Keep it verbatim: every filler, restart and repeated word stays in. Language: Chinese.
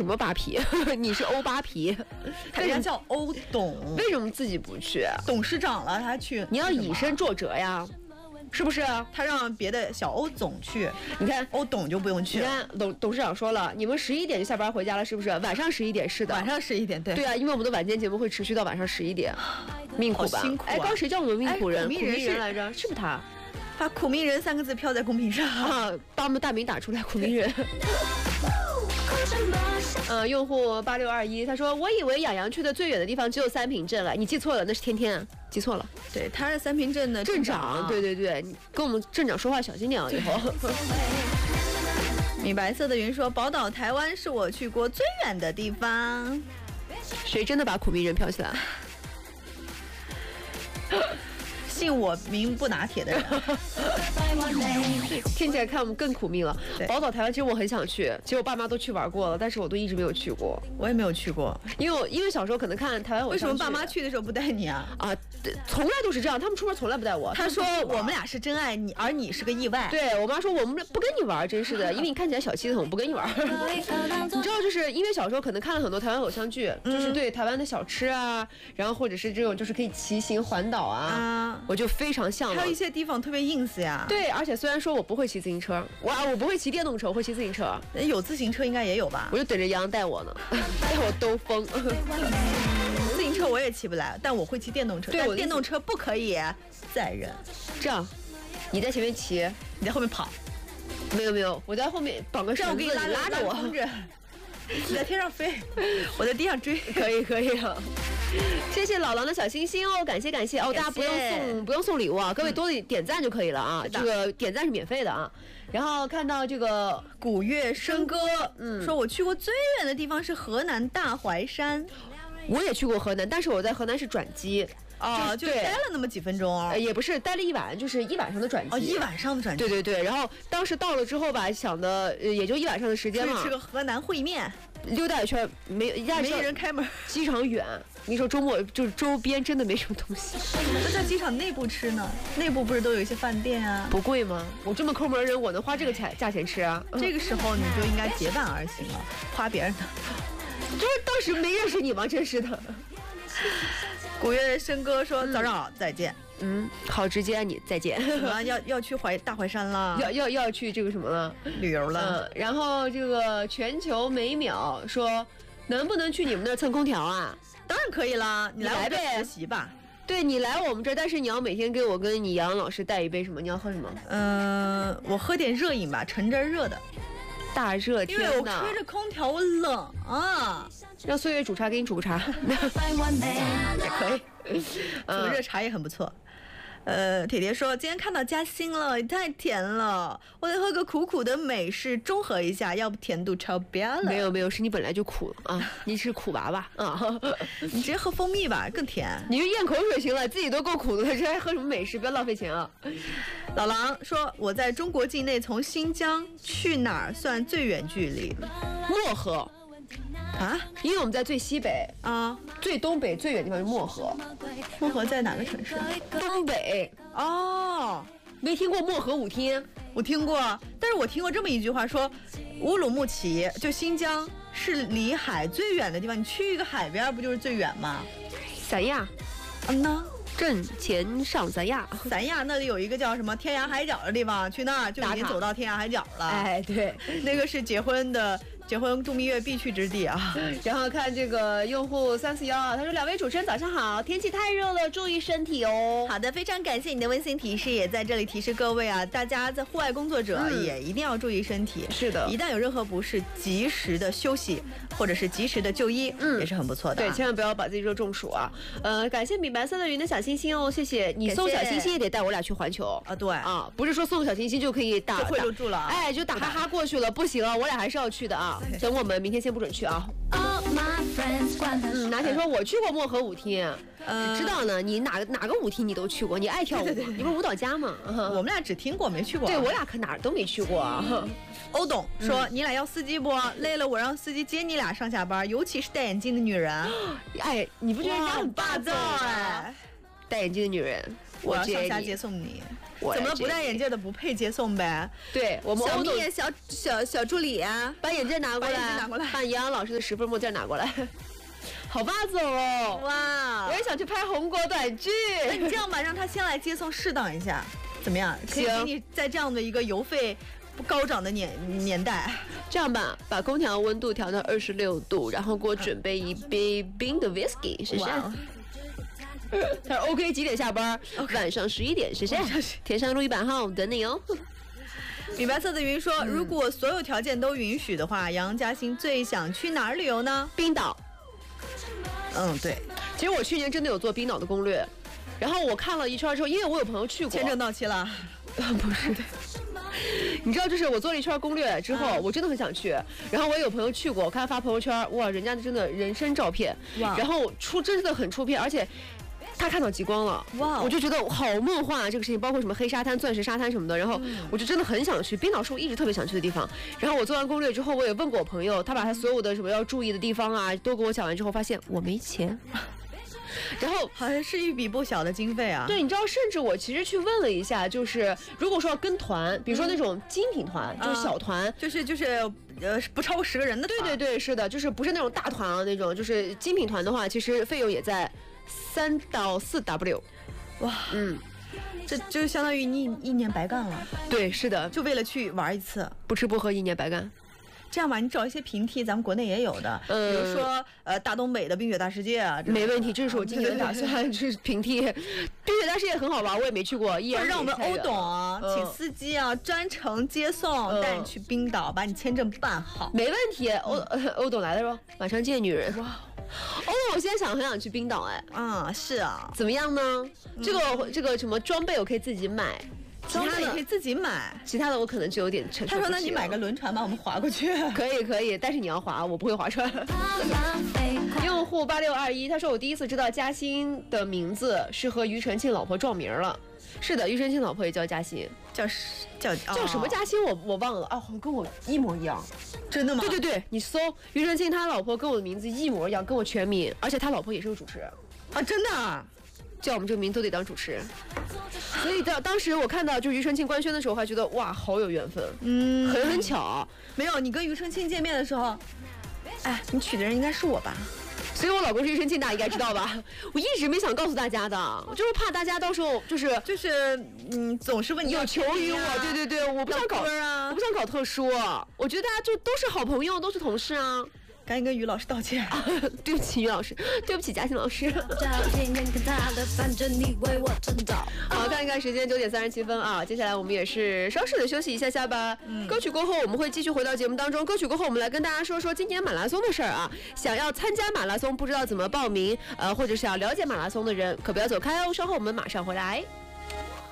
么扒皮？你是欧扒皮， 人家叫欧董， 为什么自己不去？ 董事长了，他去， 你要以身作则呀。是不是？ 他让别的小欧总去， 你看欧董就不用去了。 你看董董事长说了，你们十一点就下班回家了，是不是？晚上十一点是的， 晚上十一点，对对啊，因为我们的晚间节目会持续到晚上十一点，命苦吧？ 辛苦、啊。 哎，刚谁叫我们命苦人？ 苦命人人来着？是不是他？ 把苦命人三个字飘在公屏上， 啊，把我们大名打出来，苦命人。呃，用户八六二一他说，我以为养羊去的最远的地方只有三平镇了，你记错了，那是天天，记错了。 对，他是三平镇的镇长，对对对，你跟我们镇长说话小心点啊，以后。 米白色的云说，宝岛台湾是我去过最远的地方。 谁真的把苦命人飘起来？ 信我名不拿铁的人。 听起来看我们更苦命了。宝岛台湾其实我很想去，其实我爸妈都去玩过了，但是我都一直没有去过。 我也没有去过， 因为我因为小时候可能看台湾偶像剧。 为什么爸妈去的时候不带你啊？ 啊，从来都是这样，他们出门从来不带我。 他说我们俩是真爱，你而你是个意外。 对我妈说我们不跟你玩，真是的，因为你看起来小气筒，不跟你玩。你知道，就是因为小时候可能看了很多台湾偶像剧，嗯、就是对台湾的小吃啊，然后或者是这种就是可以骑行环岛啊。啊我就非常向往， 还有一些地方特别 ins 呀。 对，而且虽然说我不会骑自行车，哇，我不会骑电动车，我会骑自行车。 有自行车应该也有吧？ 我就等着杨带我呢，带我兜风。 自行车我也骑不来，但我会骑电动车。 对， 但电动车不可以载人。 这样，你在前面骑， 你在后面跑。 没有没有，我在后面绑个绳子， 我给你拉拉着我， 着。你在天上飞，我在地上追。 可以可以啊。谢谢老狼的小星星哦，感谢感谢哦，大家不用送不用送礼物啊，各位多点赞就可以了啊，嗯、这个点赞是免费的啊。然后看到这个古月笙歌，嗯，说我去过最远的地方是河南大淮山， 我也去过河南，但是我在河南是转机。 哦，就待了那么几分钟、 呃，也不是待了一晚，就是一晚上的转机。 哦，一晚上的转机。 对对对，然后当时到了之后吧，想的、呃、也就一晚上的时间嘛， 吃个河南烩面， 溜达一圈，没没人开门， 机场远。你说周末就是周边真的没什么东西。 那在机场内部吃呢？内部不是都有一些饭店啊？ 不贵吗？我这么抠门人，我能花这个钱价钱吃啊？ 这个时候你就应该结伴而行了，花别人的。 就是当时没认识你吗？真是的。 古月笙歌说：“早上好，再见。” 嗯，好直接，你再见。 什么要要去淮大淮山了？ 要要要去这个什么了？ 旅游了。 嗯，然后这个全球每秒说，能不能去你们那儿蹭空调啊？ 当然可以啦，你来呗， 实习吧。 对你来我们这儿，但是你要每天给我跟你杨老师带一杯什么？你要喝什么？ 嗯、呃，我喝点热饮吧，橙汁热的。 大热天的， 因为我吹着空调，我冷啊。 让岁月煮茶给你煮个茶， 也可以。煮热茶也很不错。呃，铁铁说今天看到嘉兴了，也太甜了，我得喝个苦苦的美式中和一下，要不甜度超标了。 没有没有，是你本来就苦啊，你是苦娃娃啊， 你直接喝蜂蜜吧，更甜。 你就咽口水行了，自己都够苦的了，这还喝什么美式？不要浪费钱啊。 老狼说我在中国境内从新疆去哪儿算最远距离？ 漠河。啊，因为我们在最西北啊， 最东北最远的地方是漠河。 漠河在哪个城市？ 东北。 哦， 没听过漠河舞厅？ 我听过，但是我听过这么一句话说，乌鲁木齐就新疆是离海最远的地方，你去一个海边不就是最远吗？ 三亚。 嗯呢。 挣钱上三亚， 三亚那里有一个叫什么天涯海角的地方，去那儿就已经走到天涯海角了。 哎，对， 那个是结婚的结婚度蜜月必去之地啊。 然后看这个用户三四幺啊，他说两位主持人早上好，天气太热了，注意身体哦。 好的，非常感谢你的温馨提示，也在这里提示各位啊，大家在户外工作者也一定要注意身体。 嗯、是的， 一旦有任何不适，及时的休息或者是及时的就医，嗯，也是很不错的、啊。 对，千万不要把自己热中暑啊。呃，感谢米白色的云的小星星哦，谢谢你送小星星也得带我俩去环球啊。对啊， 不是说送小星星就可以打就贿赂住了， 哎，就打哈哈过去了，不行啊，我俩还是要去的啊。等我们明天先不准去啊。嗯，拿铁说我去过漠河舞厅，呃，知道呢。你哪个哪个舞厅你都去过，你爱跳舞，对对对，你不是舞蹈家吗？ 我们俩只听过没去过。 对，我俩可哪儿都没去过啊。 欧董说、嗯、你俩要司机不？累了我让司机接你俩上下班，尤其是戴眼镜的女人。 哎，你不觉得人家很霸道哎？ 戴眼镜的女人， 我要上下接送你。怎么不戴眼镜的不配接送呗？ 对我们欧董小小小助理啊， 把眼镜拿过来，把眼镜拿过来，把杨洋老师的十分墨镜拿过来。好霸总哦！ 哇， 我也想去拍红果短剧。 那你这样吧，让他先来接送适当一下，怎么样？可以给你在这样的一个邮费不高涨的年年代。 这样吧，把空调温度调到二十六度，然后给我准备一杯冰的 whisky， 谢谢。他说 OK， 几点下班？ Okay. 晚上十一点，谢谢。田山路一百号等你哦。 米白色的云说、嗯，如果所有条件都允许的话，杨嘉欣最想去哪儿旅游呢？ 冰岛。 嗯，对。 其实我去年真的有做冰岛的攻略，然后我看了一圈之后，因为我有朋友去过。 签证到期了？ 不是的。你知道，就是我做了一圈攻略之后、嗯，我真的很想去。然后我也有朋友去过，我看他发朋友圈，哇，人家真的人生照片，然后出真的很出片，而且。他看到极光了，哇！ Wow. 我就觉得好梦幻啊，这个事情，包括什么黑沙滩、钻石沙滩什么的，然后我就真的很想去。冰岛是我一直特别想去的地方。然后我做完攻略之后，我也问过我朋友，他把他所有的什么要注意的地方啊都跟我讲完之后，发现我没钱。然后好像是一笔不小的经费啊。 对，你知道，甚至我其实去问了一下，就是如果说要跟团，比如说那种精品团，嗯、就是小团， 嗯、就是就是呃不超过十个人的团。 对对对，是的，就是不是那种大团啊那种，就是精品团的话，其实费用也在。三到四 W， 哇，嗯，这就相当于你一年白干了。 对，是的， 就为了去玩一次， 不吃不喝一年白干。 这样吧，你找一些平替，咱们国内也有的，嗯、比如说呃大东北的冰雪大世界啊， 没问题，这是我今年的打算，是平替。冰雪大世界很好玩，我也没去过，依然让我们欧董啊，嗯、请司机啊专程接送，嗯、带你去冰岛，把你签证办好， 没问题。欧欧、嗯、董来了说，晚上见女人。哇。哦，我现在想很想去冰岛哎， 嗯，是啊， 怎么样呢？嗯、这个这个什么装备我可以自己买， 其他的也可以自己买， 其他的我可能就有点承受不起了。 他说：“那你买个轮船把我们划过去。” 可以可以，但是你要划，我不会划船。用户八六二一他说：“我第一次知道嘉欣的名字是和庾澄庆老婆撞名了。”是的，庾澄庆老婆也叫嘉欣， 叫叫叫什么嘉欣我我忘了啊，好像跟我一模一样。 真的吗？ 对对对，你搜庾澄庆他老婆跟我的名字一模一样，跟我全名，而且他老婆也是个主持人啊，真的啊， 叫我们这个名都得当主持人。所以当当时我看到就庾澄庆官宣的时候，还觉得哇，好有缘分，嗯，很很巧。 没有，你跟庾澄庆见面的时候，哎，你娶的人应该是我吧？ 所以我老公是庾澄庆，大家应该知道吧？我一直没想告诉大家的，我就是怕大家到时候就是就是嗯，总是问你有求于我，对对对，我不想搞啊， 我不想搞特殊，我觉得大家就都是好朋友，都是同事啊。 赶紧跟于老师道歉、啊、 对不起于老师，对不起嘉欣老师。好，看一看时间九点三十七分啊，接下来我们也是稍事的休息一下下吧、嗯、歌曲过后我们会继续回到节目当中，歌曲过后我们来跟大家说说今年马拉松的事儿啊。想要参加马拉松不知道怎么报名呃，或者是要了解马拉松的人可不要走开哦，稍后我们马上回来。